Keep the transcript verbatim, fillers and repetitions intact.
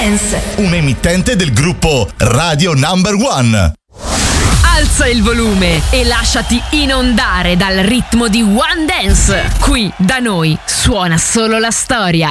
Dance, un emittente del gruppo Radio Number One. Alza il volume e lasciati inondare dal ritmo di One Dance. Qui da noi suona solo la storia.